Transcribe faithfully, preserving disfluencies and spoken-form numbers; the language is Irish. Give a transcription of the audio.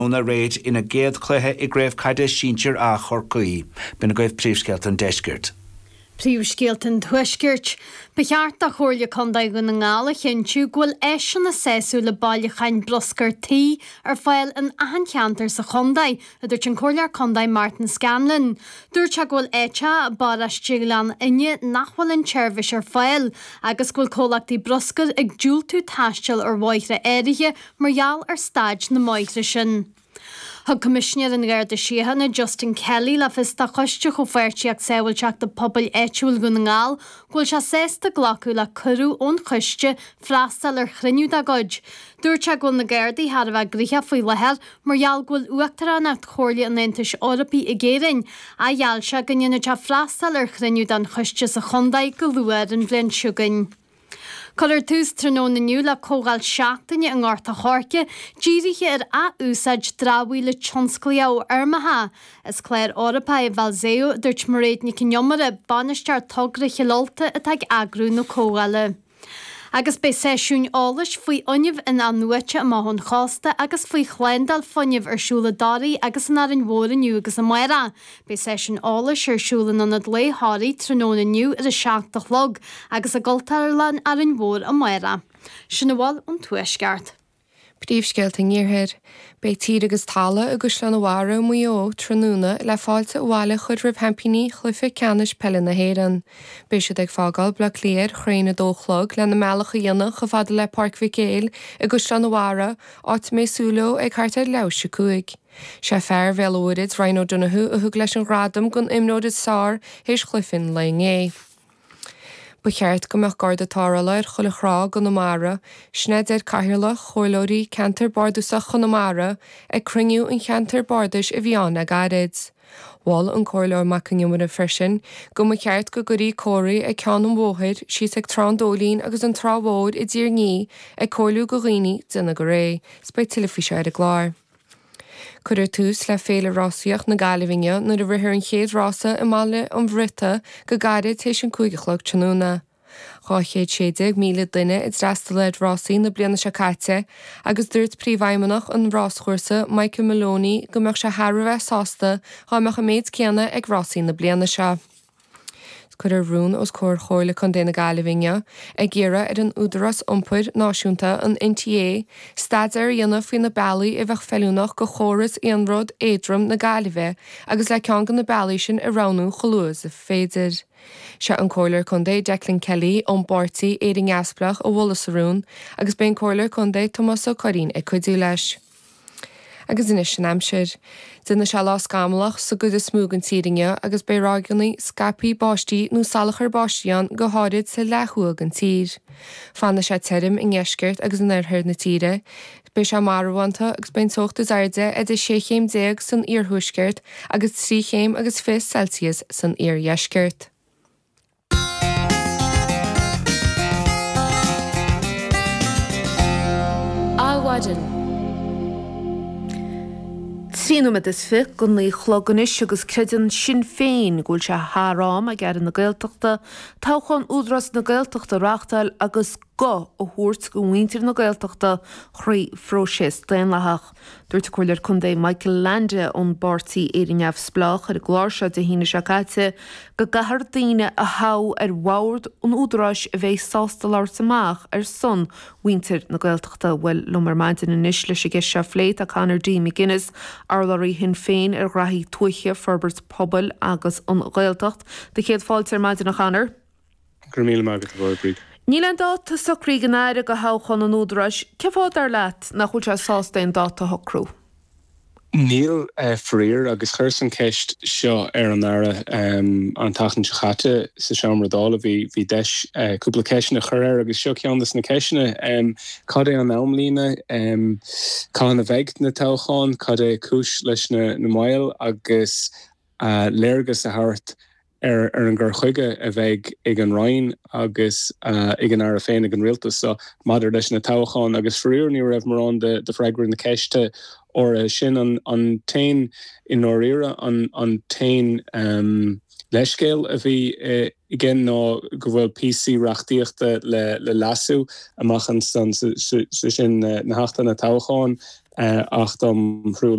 Una réid ina géad chluthe i gréibh caide síintear a chorcaí, bina gaibh príomhsceilt an deisgirt. Príomhsceilt an thuisgirt, becheart a chóirle condaigh go na ngála chintiú ghfuil éisian na séú le bailile chain broscar tí ar fáil an ahan cheantar sa chondaigh, a dúirt an chóirlear condaigh Martin Scanlon. Dúirt a ghfuil éite a barastílan inne nachhfuil an tseirbhis ar fáil, agus ghfuil cólachtaí broscar ag dúil tú taisteal ar mhaithre éirithe margheall ar staid na mhaithre sin. Thug Commissioner an Garda Síochána Justin Kelly le fista choiste go feirteach saoilteach de pobl éitiúil go na ngáil, ghfuil se sésta glacu le curú ón choiste freastal ar chruinniú da goid. Dúirte ghfuil na Gardaí har a bheith gríthe faoi lethir margheall ghfuil uachtar an at chóirle an Aontais Eorpaí i ggéireann, a dheall se go nionad se freastal ar chruinniú den choiste sa chondaigh go luair an bhliain siúgain. Colar tús tróna nniu le cógáil seachtaine an gáirta chorce, dírithe ar a úsáid drábhaí le tionsclaí ó armatha. Is Claire Eorpa i Valseo dúirt mar réad ní cineomara banistear togra chiolta atá agrú nó cógáile. Agus bei séisiún álas faoi ionimh in annuaite a máthn chásta agus faoi chléindal foiinmh ar siúla darí agus an ar an mhór aniu agus a maira. Bei séisiún álas ar siúla na nad léthirí tróna nniu ar a seachtach log agus a goltarlan ar an mhór a maira. Sinna bháil an tuaisceart. Príomhsceilt an níorthair, bei tír agus talla agus le nahara muo tróna le fáilte bháile chud ribh hempíní chlufa ceannis pelle na héan. Bei siad ag fágáil bla léir chréine dóchlog le na mealacha dhéanana go fada le Parc Vicéil agus le nahara áit mé súló ag charta leise cuaig. Se fearr bhealóirid Rhino Donoghue a thug leis an gradam gon imnóid sár héis chluifin le ngé. Becheart go meach garda tárála ar chuilrá go namara, snead ar caithirla choilóirí cantar bardúsa chunamara ag cruinniú an cheantar bardais a bhíán a gairid. Bháil an choirleir macaniumar a frisin, go becheart go gurí cóirí ag cean an bmhóthir síos ag trádólín agus an trábhód i ddír ní ag choirliú go rií duna go ré, spéid tilafíse ar a gláir. Cuir tús le féle rásaíocht na Gaillimhine nuair a bhríthir an chéad rása i mála an bhrite go gairid tééis an cúigechlog tróna. Cháchéad séideag míle duine i drasta le rásaí na bliana se caite, agus dúirt príomhhaimimeach an ráschuirsa Michael Maloney go meach se tharbheith sásta cháimeach a méid ceanna ag rásaí na bliana se. Cuir ar rún os cóir chóirla chun déna Gaillimhine ag ggéire ar an údaras iompair náisiúnta an N T A, stad ar dhéanamh faoin na bailí i bheith fellúnach go chóras éonród éadrom na Gaillimhe agus le ceann go na bailí sin i ranú cholúas a féidir. Se an chóirleir chun dé Declan Kelly ón Barty éing easplach ó Wallasarún agus ben chóirleir chun dé Thomas ó Corín ag cuidú leis. Agus inis sin amsir. Duna se lá scamlach sa go is smúg an tíringe agus bérágannaí scapaí báistí nó salachar báistíán go háid sa lethúag an tír. Fanna sé terim in gceisceart agus an airthir na tíre, bei se marhhaanta agus ben sochtas airde a de sé chéim déag san iarthúsceart agus trí chéim agus fis Celsius san iarheisceart. Áhaidan. Tríúmid is fi gon í chloganis agus credan sin féin gúil se hárám a gar na Gaeltachta, táchan údras na Gaeltachta reachtail agus go ó thuirt go mhuintir na Gaeltachta chraí fróisis déanlathach. Dúirt chuirleir chun dé Michael Lande ón Barty éireanmh splach ar gláirse de hína se caite go gahar daoine a há ar bhhaird an údras a bheith sástal áirtamach ar son mhuintir na Gaeltachta bhfuil lumar maidin inis leis a gceis se phléit a Conor D. McGuinness arlairí hin féin ar rathí tuaiche forbert pobl agus an Gaeltacht. De chéad fáilte ar maidin a Conor. Gur míle mágat a bhir. Níl an dáta socrí gan aire go háchan an údras, ce fád ar leat nach chuil se sásta an dáta thocrú? Níl uh, frír agus chuir san ceist seo ar an aire um, an tachan se chatte sa seomradála bhí bhí deis uh, cúpla ceisina chur air agus seo ceandas na ceisina um, cad é an amlína um, cá na bheith na tácháin, cad é cúis leis na, na mail agus uh, léirgus a thart ar ar an gur chuige a bheith ag an Rhein agus uh, ag an air féin ag an rialtas, so madidir leis na tácháin agus fríor ní raibh mar an de, de freigra na ceiste or uh, sin an, an tain in Norira an, an tain um, leiscéil a bhí uh, igen ná go bhfuil P C reachtaíochta le, le lasú amachchan san sin uh, na hachta na tácháin ach dom hrú